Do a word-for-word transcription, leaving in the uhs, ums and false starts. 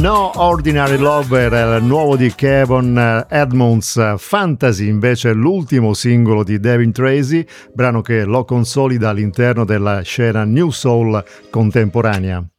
No Ordinary Love era il nuovo di Kevin Edmonds. Fantasy invece è l'ultimo singolo di Devin Tracy, brano che lo consolida all'interno della scena New Soul contemporanea.